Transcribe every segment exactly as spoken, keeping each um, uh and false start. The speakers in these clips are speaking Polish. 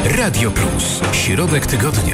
Radio Plus. Środek tygodnia,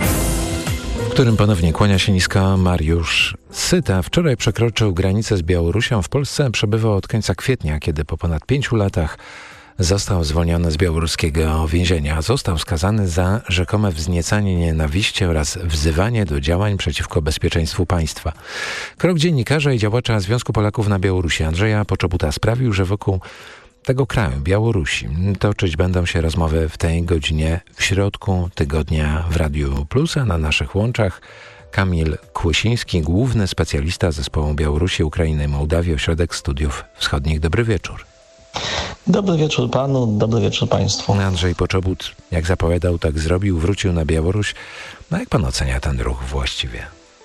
w którym ponownie kłania się nisko Mariusz Syta. Wczoraj przekroczył granicę z Białorusią. W Polsce przebywał od końca kwietnia, kiedy po ponad pięciu latach został zwolniony z białoruskiego więzienia. Został skazany za rzekome wzniecanie nienawiści oraz wzywanie do działań przeciwko bezpieczeństwu państwa. Krok dziennikarza i działacza Związku Polaków na Białorusi Andrzeja Poczobuta sprawił, że wokół tego kraju, Białorusi, toczyć będą się rozmowy w tej godzinie w środku tygodnia w Radiu Plus, a na naszych łączach Kamil Kłosiński, główny specjalista zespołu Białorusi, Ukrainy i Mołdawii, Ośrodek Studiów Wschodnich. Dobry wieczór. Dobry wieczór panu, dobry wieczór państwu. Andrzej Poczobut, jak zapowiadał, tak zrobił, wrócił na Białoruś. No jak pan ocenia ten ruch właściwie?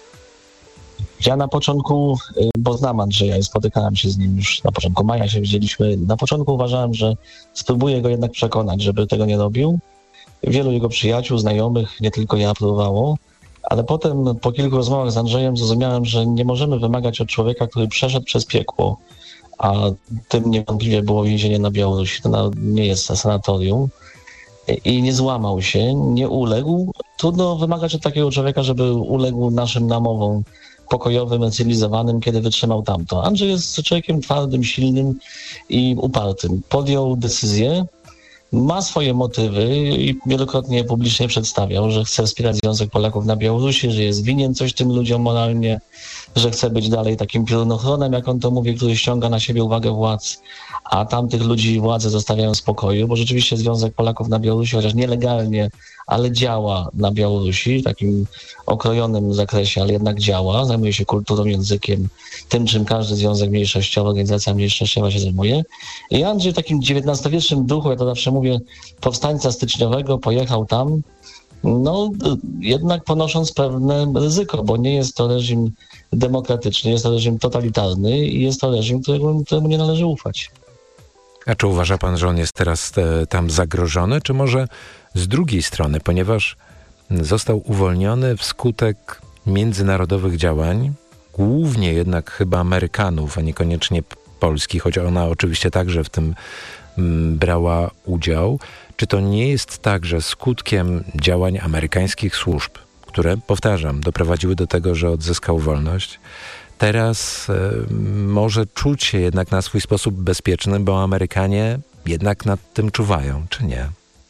Ja na początku, bo znam Andrzeja i spotykałem się z nim już na początku maja, się widzieliśmy. Na początku uważałem, że spróbuję go jednak przekonać, żeby tego nie robił. Wielu jego przyjaciół, znajomych, nie tylko ja, próbowało. Ale potem po kilku rozmowach z Andrzejem zrozumiałem, że nie możemy wymagać od człowieka, który przeszedł przez piekło, a tym niewątpliwie było więzienie na Białorusi. To nie jest sanatorium. I nie złamał się, nie uległ. Trudno wymagać od takiego człowieka, żeby uległ naszym namowom pokojowym, cywilizowanym, kiedy wytrzymał tamto. Andrzej jest człowiekiem twardym, silnym i upartym. Podjął decyzję, ma swoje motywy i wielokrotnie publicznie przedstawiał, że chce wspierać Związek Polaków na Białorusi, że jest winien coś tym ludziom moralnie, że chce być dalej takim piorunochronem, jak on to mówi, który ściąga na siebie uwagę władz, a tamtych ludzi władze zostawiają w spokoju, bo rzeczywiście Związek Polaków na Białorusi, chociaż nielegalnie, ale działa na Białorusi w takim okrojonym zakresie, ale jednak działa, zajmuje się kulturą, językiem, tym, czym każdy związek mniejszościowy, organizacja mniejszościowa się zajmuje. I Andrzej w takim dziewiętnastowiecznym duchu, ja to zawsze mówię, powstańca styczniowego pojechał tam, no jednak ponosząc pewne ryzyko, bo nie jest to reżim demokratyczny, jest to reżim totalitarny i jest to reżim, któremu, któremu nie należy ufać. A czy uważa pan, że on jest teraz te, tam zagrożony, czy może z drugiej strony, ponieważ został uwolniony wskutek międzynarodowych działań, głównie jednak chyba Amerykanów, a niekoniecznie Polski, choć ona oczywiście także w tym m, brała udział. Czy to nie jest tak, że skutkiem działań amerykańskich służb, które, powtarzam, doprowadziły do tego, że odzyskał wolność, teraz y, może czuć się jednak na swój sposób bezpieczny, bo Amerykanie jednak nad tym czuwają, czy nie?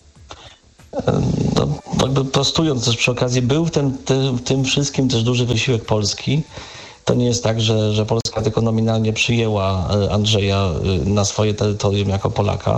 No, jakby prostując też przy okazji, był w tym, tym, tym wszystkim też duży wysiłek Polski. To nie jest tak, że, że Polska tylko nominalnie przyjęła Andrzeja na swoje terytorium jako Polaka.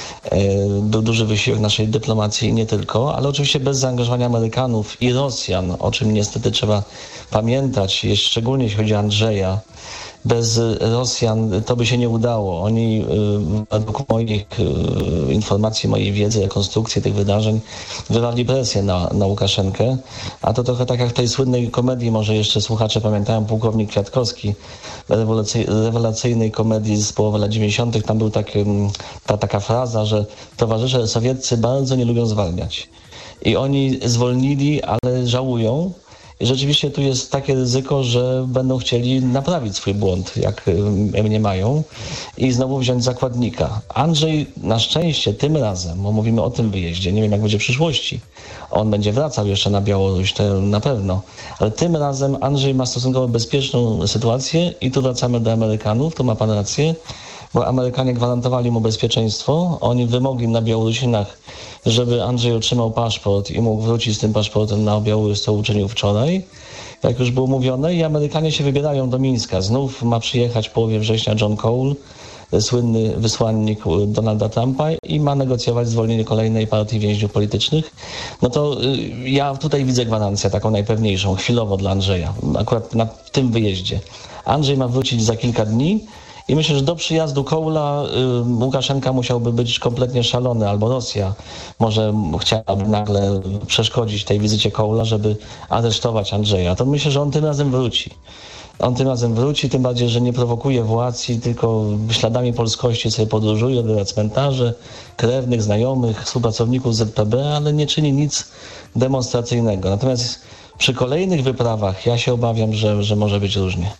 Był duży wysiłek naszej dyplomacji i nie tylko, ale oczywiście bez zaangażowania Amerykanów i Rosjan, o czym niestety trzeba pamiętać, szczególnie jeśli chodzi o Andrzeja. Bez Rosjan to by się nie udało. Oni według moich informacji, mojej wiedzy, rekonstrukcji tych wydarzeń wywali presję na, na Łukaszenkę, a to trochę tak jak w tej słynnej komedii, może jeszcze słuchacze pamiętają, Pułkownik Kwiatkowski, rewelacyjnej komedii z połowy lat dziewięćdziesiątych. Tam był taki, ta taka fraza, że towarzysze sowieccy bardzo nie lubią zwalniać. I oni zwolnili, ale żałują. I rzeczywiście tu jest takie ryzyko, że będą chcieli naprawić swój błąd, jak mnie mają, i znowu wziąć zakładnika. Andrzej na szczęście tym razem, bo mówimy o tym wyjeździe, nie wiem jak będzie w przyszłości, on będzie wracał jeszcze na Białoruś, to na pewno, ale tym razem Andrzej ma stosunkowo bezpieczną sytuację i tu wracamy do Amerykanów, tu ma pan rację, bo Amerykanie gwarantowali mu bezpieczeństwo, oni wymogli na Białorusinach, żeby Andrzej otrzymał paszport i mógł wrócić z tym paszportem na Białoruś, co uczynił wczoraj, jak już było mówione, i Amerykanie się wybierają do Mińska. Znów ma przyjechać w połowie września John Cole, słynny wysłannik Donalda Trumpa, i ma negocjować zwolnienie kolejnej partii więźniów politycznych. No to ja tutaj widzę gwarancję taką najpewniejszą, chwilowo dla Andrzeja, akurat na tym wyjeździe. Andrzej ma wrócić za kilka dni, i myślę, że do przyjazdu Kołla y, Łukaszenka musiałby być kompletnie szalony, albo Rosja może chciałaby nagle przeszkodzić tej wizycie Kołla, żeby aresztować Andrzeja. To myślę, że on tym razem wróci. On tym razem wróci, tym bardziej, że nie prowokuje władz i tylko śladami polskości sobie podróżuje, odbywa cmentarze, krewnych, znajomych, współpracowników Z P B, ale nie czyni nic demonstracyjnego. Natomiast przy kolejnych wyprawach ja się obawiam, że, że może być różnie.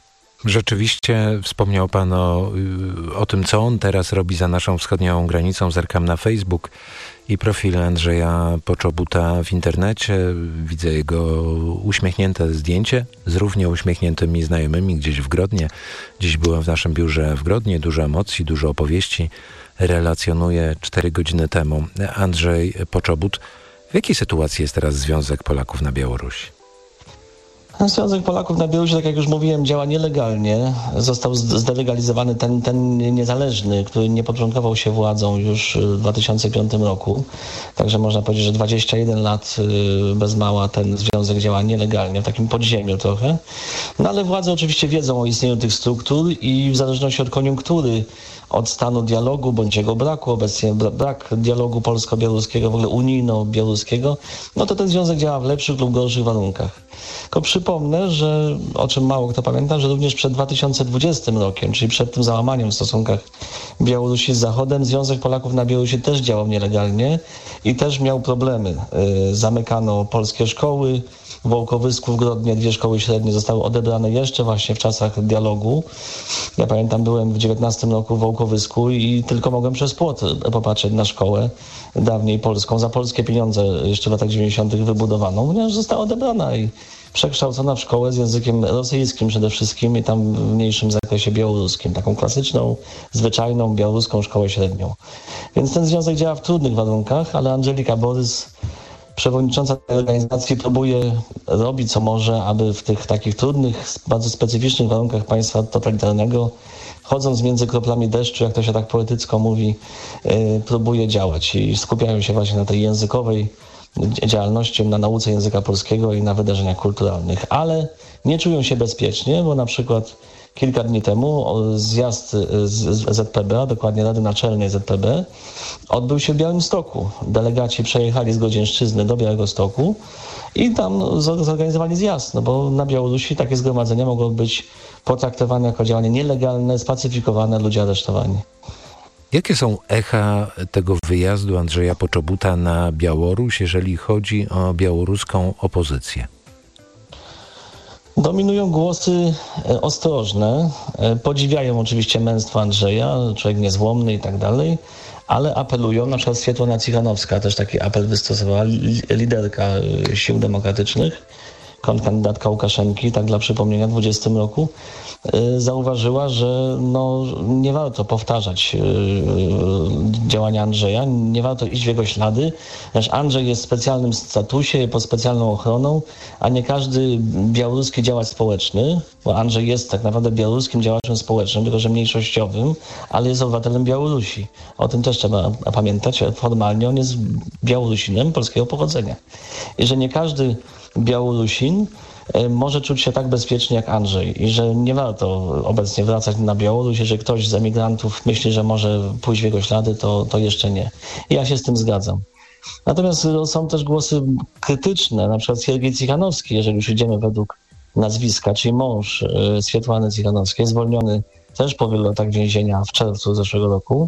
Rzeczywiście wspomniał pan o, o tym, co on teraz robi za naszą wschodnią granicą. Zerkam na Facebook i profil Andrzeja Poczobuta w internecie. Widzę jego uśmiechnięte zdjęcie z równie uśmiechniętymi znajomymi gdzieś w Grodnie. Dziś byłem w naszym biurze w Grodnie. Dużo emocji, dużo opowieści relacjonuje cztery godziny temu Andrzej Poczobut. W jakiej sytuacji jest teraz Związek Polaków na Białorusi? Związek Polaków na Białorusi, tak jak już mówiłem, działa nielegalnie. Został zdelegalizowany ten, ten niezależny, który nie podporządkował się władzom już w dwa tysiące piątym roku. Także można powiedzieć, że dwadzieścia jeden lat bez mała ten związek działa nielegalnie, w takim podziemiu trochę. No ale władze oczywiście wiedzą o istnieniu tych struktur i w zależności od koniunktury, od stanu dialogu bądź jego braku, obecnie brak dialogu polsko-białoruskiego, w ogóle unijno-białoruskiego, no to ten związek działa w lepszych lub gorszych warunkach. Tylko przypomnę, że o czym mało kto pamięta, że również przed dwa tysiące dwudziestym rokiem, czyli przed tym załamaniem w stosunkach Białorusi z Zachodem, Związek Polaków na Białorusi też działał nielegalnie i też miał problemy. Zamykano polskie szkoły, w Wołkowysku w Grodnie dwie szkoły średnie zostały odebrane jeszcze właśnie w czasach dialogu. Ja pamiętam, byłem w dziewiętnastym roku w Wołkowysku i tylko mogłem przez płot popatrzeć na szkołę dawniej polską, za polskie pieniądze jeszcze w latach dziewięćdziesiątych wybudowaną, ponieważ została odebrana i przekształcona w szkołę z językiem rosyjskim przede wszystkim i tam w mniejszym zakresie białoruskim, taką klasyczną, zwyczajną białoruską szkołę średnią. Więc ten związek działa w trudnych warunkach, ale Andżelika Borys, przewodnicząca tej organizacji, próbuje robić co może, aby w tych takich trudnych, bardzo specyficznych warunkach państwa totalitarnego, chodząc między kroplami deszczu, jak to się tak poetycko mówi, yy, próbuje działać i skupiają się właśnie na tej językowej działalności, na nauce języka polskiego i na wydarzeniach kulturalnych, ale nie czują się bezpiecznie, bo na przykład kilka dni temu zjazd z Z P B, a dokładnie Rady Naczelnej Z P B, odbył się w Białymstoku. Delegaci przejechali z Godzieszczyzny do Białegostoku i tam zorganizowali zjazd, no bo na Białorusi takie zgromadzenia mogą być potraktowane jako działanie nielegalne, spacyfikowane, ludzie aresztowani. Jakie są echa tego wyjazdu Andrzeja Poczobuta na Białoruś, jeżeli chodzi o białoruską opozycję? Dominują głosy ostrożne, podziwiają oczywiście męstwo Andrzeja, człowiek niezłomny i tak dalej, ale apelują, na przykład Swiatłana Cichanowska też taki apel wystosowała, liderka sił demokratycznych, kontrkandydatka Łukaszenki, tak dla przypomnienia, w dwudziestym roku, zauważyła, że no, nie warto powtarzać działania Andrzeja, nie warto iść w jego ślady, ponieważ Andrzej jest w specjalnym statusie, pod specjalną ochroną, a nie każdy białoruski działacz społeczny, bo Andrzej jest tak naprawdę białoruskim działaczem społecznym, tylko że mniejszościowym, ale jest obywatelem Białorusi. O tym też trzeba pamiętać. Formalnie on jest Białorusinem polskiego pochodzenia. I że nie każdy Białorusin może czuć się tak bezpiecznie jak Andrzej i że nie warto obecnie wracać na Białoruś. Jeżeli ktoś z emigrantów myśli, że może pójść w jego ślady, to, to jeszcze nie. I ja się z tym zgadzam. Natomiast są też głosy krytyczne, na przykład Siergiej Cichanowski, jeżeli już idziemy według nazwiska, czyli mąż Swiatłany Cichanowskiej, zwolniony też po wielu latach więzienia w czerwcu zeszłego roku.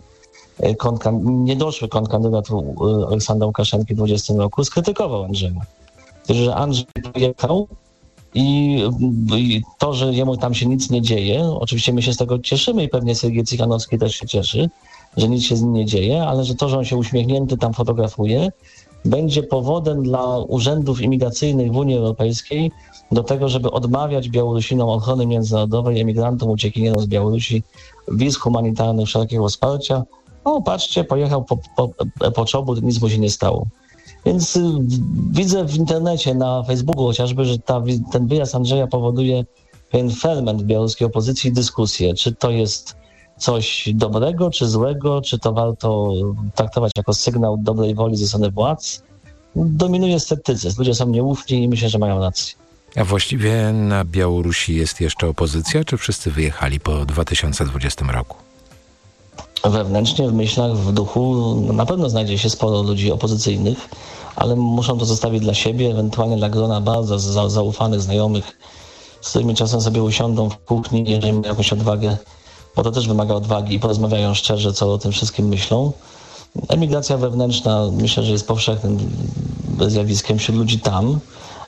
Niedoszły kontrkandydat Aleksandra Łukaszenki w dwudziestym roku skrytykował Andrzeja. Że Andrzej pojechał i, i to, że jemu tam się nic nie dzieje, oczywiście my się z tego cieszymy i pewnie Siergiej Cichanowski też się cieszy, że nic się z nim nie dzieje, ale że to, że on się uśmiechnięty tam fotografuje, będzie powodem dla urzędów imigracyjnych w Unii Europejskiej do tego, żeby odmawiać Białorusinom ochrony międzynarodowej, emigrantom, uciekinierom z Białorusi, wiz humanitarnych, wszelkiego wsparcia. O, patrzcie, pojechał po, po, po Czobut, nic mu się nie stało. Więc y, widzę w internecie, na Facebooku chociażby, że ta, ten wyjazd Andrzeja powoduje pewien ferment w białoruskiej opozycji i dyskusję, czy to jest coś dobrego, czy złego, czy to warto traktować jako sygnał dobrej woli ze strony władz. Dominuje sceptycyzm. Ludzie są nieufni i myślę, że mają rację. A właściwie na Białorusi jest jeszcze opozycja, czy wszyscy wyjechali po dwa tysiące dwudziestym roku? Wewnętrznie, w myślach, w duchu na pewno znajdzie się sporo ludzi opozycyjnych, ale muszą to zostawić dla siebie, ewentualnie dla grona bardzo za, zaufanych znajomych, z którymi czasem sobie usiądą w kuchni, jeżeli mają jakąś odwagę, bo to też wymaga odwagi i porozmawiają szczerze, co o tym wszystkim myślą. Emigracja wewnętrzna myślę, że jest powszechnym zjawiskiem wśród ludzi tam,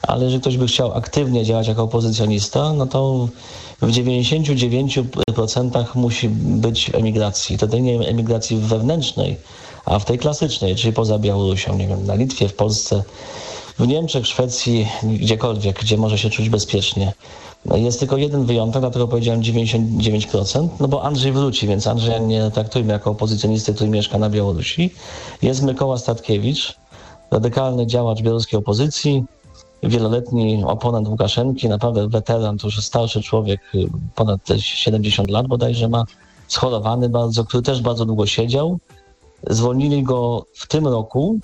ale jeżeli ktoś by chciał aktywnie działać jako opozycjonista, no to w dziewięćdziesiąt dziewięć procent musi być emigracji. To nie emigracji wewnętrznej, a w tej klasycznej, czyli poza Białorusią, nie wiem, na Litwie, w Polsce, w Niemczech, Szwecji, gdziekolwiek, gdzie może się czuć bezpiecznie. Jest tylko jeden wyjątek, dlatego powiedziałem dziewięćdziesiąt dziewięć procent, no bo Andrzej wróci, więc Andrzeja nie traktujmy jako opozycjonisty, który mieszka na Białorusi. Jest Mykoła Statkiewicz, radykalny działacz białoruskiej opozycji, wieloletni oponent Łukaszenki, naprawdę weteran, to już starszy człowiek, ponad siedemdziesiąt lat bodajże ma, schorowany bardzo, który też bardzo długo siedział. Zwolnili go w tym roku,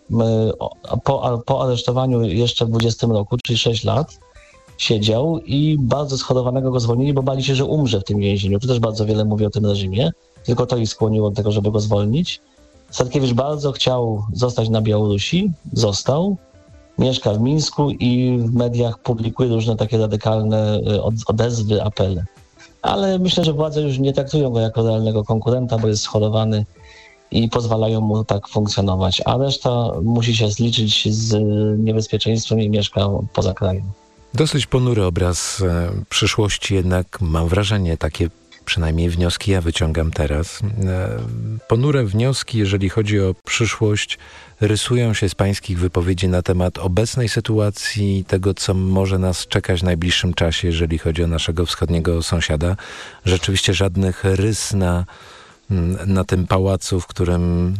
po, po aresztowaniu jeszcze w dwudziestym roku, czyli sześć lat siedział i bardzo schorowanego go zwolnili, bo bali się, że umrze w tym więzieniu. Tu też bardzo wiele mówi o tym reżimie, tylko to ich skłoniło do tego, żeby go zwolnić. Statkiewicz bardzo chciał zostać na Białorusi, został, mieszka w Mińsku i w mediach publikuje różne takie radykalne odezwy, apele. Ale myślę, że władze już nie traktują go jako realnego konkurenta, bo jest schorowany i pozwalają mu tak funkcjonować. A reszta musi się zliczyć z niebezpieczeństwem i mieszka poza krajem. Dosyć ponury obraz e, przyszłości, jednak mam wrażenie, takie przynajmniej wnioski ja wyciągam teraz. E, ponure wnioski, jeżeli chodzi o przyszłość, rysują się z pańskich wypowiedzi na temat obecnej sytuacji, tego, co może nas czekać w najbliższym czasie, jeżeli chodzi o naszego wschodniego sąsiada. Rzeczywiście żadnych rys na, na tym pałacu, w którym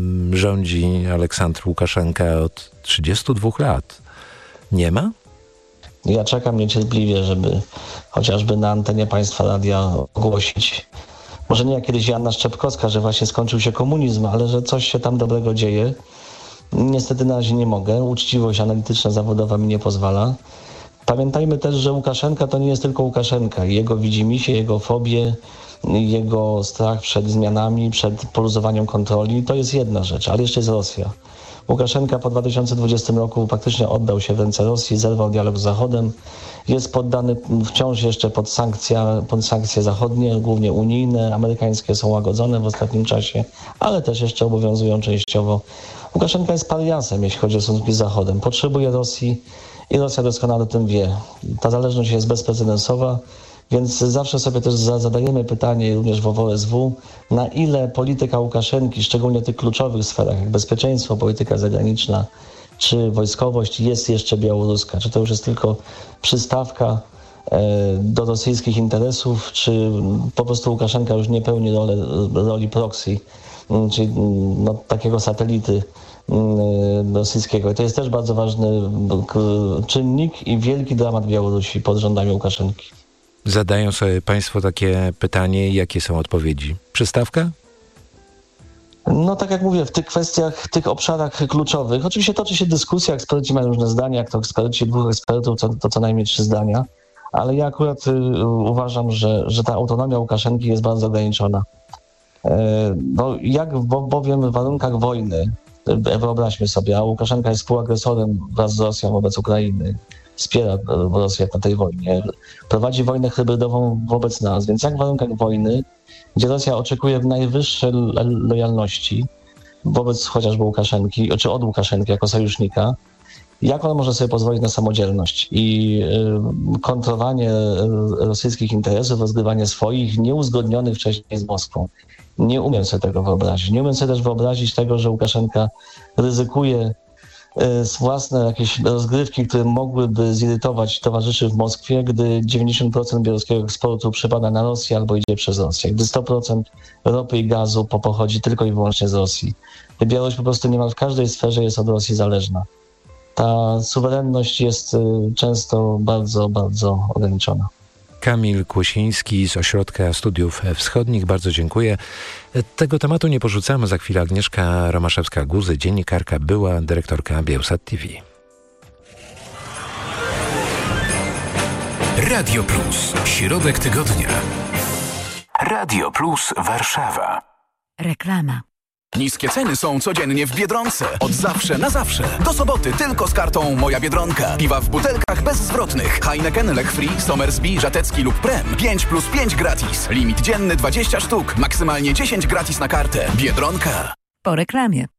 rządzi Aleksandr Łukaszenka od trzydziestu dwóch lat, nie ma? Ja czekam niecierpliwie, żeby chociażby na antenie Państwa Radia ogłosić, może nie jak kiedyś Joanna Szczepkowska, że właśnie skończył się komunizm, ale że coś się tam dobrego dzieje. Niestety na razie nie mogę. Uczciwość analityczna, zawodowa mi nie pozwala. Pamiętajmy też, że Łukaszenka to nie jest tylko Łukaszenka. Jego widzimisię, jego fobię, jego strach przed zmianami, przed poluzowaniem kontroli, to jest jedna rzecz, ale jeszcze jest Rosja. Łukaszenka po dwa tysiące dwudziestym roku praktycznie oddał się w ręce Rosji, zerwał dialog z Zachodem, jest poddany wciąż jeszcze pod, sankcja, pod sankcje zachodnie, głównie unijne, amerykańskie są łagodzone w ostatnim czasie, ale też jeszcze obowiązują częściowo. Łukaszenka jest pariasem, jeśli chodzi o stosunki z Zachodem. Potrzebuje Rosji i Rosja doskonale o tym wie. Ta zależność jest bezprecedensowa, więc zawsze sobie też zadajemy pytanie, również w O S W, na ile polityka Łukaszenki, szczególnie w tych kluczowych sferach, jak bezpieczeństwo, polityka zagraniczna czy wojskowość, jest jeszcze białoruska. Czy to już jest tylko przystawka e, do rosyjskich interesów, czy po prostu Łukaszenka już nie pełni roli, roli proxy, czyli no, takiego satelity rosyjskiego. I to jest też bardzo ważny czynnik i wielki dramat Białorusi pod rządami Łukaszenki. Zadają sobie państwo takie pytanie, jakie są odpowiedzi? Przystawka? No tak jak mówię, w tych kwestiach, w tych obszarach kluczowych, oczywiście toczy się dyskusja, eksperci mają różne zdania, jak to eksperci, dwóch ekspertów, to, to co najmniej trzy zdania, ale ja akurat y, uważam, że, że ta autonomia Łukaszenki jest bardzo ograniczona. E, bo jak bo, bowiem w warunkach wojny, wyobraźmy sobie, a Łukaszenka jest współagresorem wraz z Rosją wobec Ukrainy, wspiera Rosję na tej wojnie, prowadzi wojnę hybrydową wobec nas, więc jak w warunkach wojny, gdzie Rosja oczekuje najwyższej lojalności wobec chociażby Łukaszenki, czy od Łukaszenki jako sojusznika, jak on może sobie pozwolić na samodzielność i kontrolowanie rosyjskich interesów, rozgrywanie swoich, nieuzgodnionych wcześniej z Moskwą. Nie umiem sobie tego wyobrazić. Nie umiem sobie też wyobrazić tego, że Łukaszenka ryzykuje własne jakieś rozgrywki, które mogłyby zirytować towarzyszy w Moskwie, gdy dziewięćdziesiąt procent białoruskiego eksportu przypada na Rosję albo idzie przez Rosję. Gdy sto procent ropy i gazu pochodzi tylko i wyłącznie z Rosji. Białoruś po prostu niemal w każdej sferze jest od Rosji zależna. Ta suwerenność jest często bardzo, bardzo ograniczona. Kamil Kłosiński z Ośrodka Studiów Wschodnich. Bardzo dziękuję. Tego tematu nie porzucamy. Za chwilę Agnieszka Romaszewska-Guzy, dziennikarka, była dyrektorka Biełsat T V. Radio Plus. Środek tygodnia. Radio Plus Warszawa. Reklama. Niskie ceny są codziennie w Biedronce. Od zawsze na zawsze. Do soboty tylko z kartą Moja Biedronka. Piwa w butelkach bezzwrotnych. Heineken, Lech Free, Somersby, Żatecki lub Prem. pięć plus pięć gratis. Limit dzienny dwadzieścia sztuk. Maksymalnie dziesięć gratis na kartę. Biedronka. Po reklamie.